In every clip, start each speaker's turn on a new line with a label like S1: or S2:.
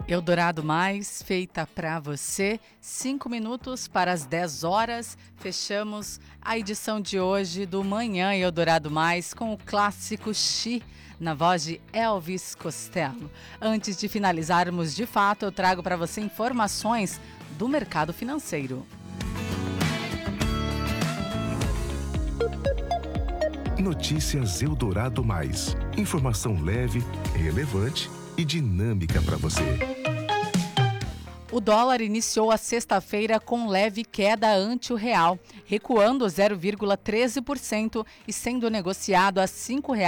S1: Eldorado Mais, feita para você, 5 minutos para as 10 horas. Fechamos a edição de hoje do Manhã Eldorado Mais com o clássico Xi, na voz de Elvis Costello. Antes de finalizarmos de fato, eu trago para você informações do mercado financeiro.
S2: Notícias Eldorado Mais. Informação leve, relevante e dinâmica para você.
S1: O dólar iniciou a sexta-feira com leve queda ante o real, recuando 0,13% e sendo negociado a R$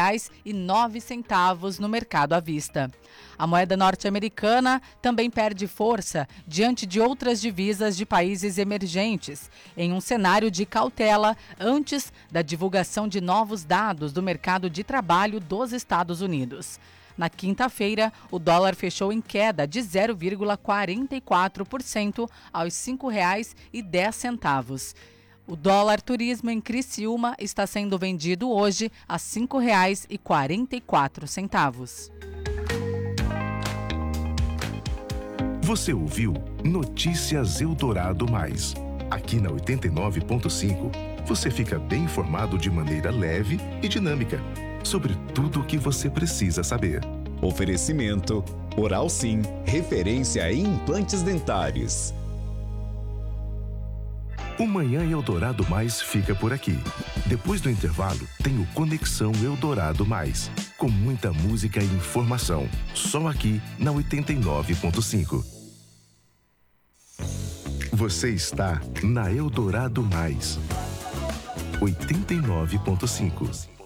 S1: 5,09 no mercado à vista. A moeda norte-americana também perde força diante de outras divisas de países emergentes, em um cenário de cautela antes da divulgação de novos dados do mercado de trabalho dos Estados Unidos. Na quinta-feira, o dólar fechou em queda de 0,44% aos R$ 5,10. O dólar turismo em Criciúma está sendo vendido hoje a R$ 5,44.
S2: Você ouviu Notícias Eldorado Mais. Aqui na 89.5, você fica bem informado de maneira leve e dinâmica sobre tudo o que você precisa saber.
S3: Oferecimento Oral Sim, referência em implantes dentários.
S2: O Manhã Eldorado Mais fica por aqui. Depois do intervalo, tem o Conexão Eldorado Mais, com muita música e informação, só aqui na 89.5. Você está na Eldorado Mais, 89.5.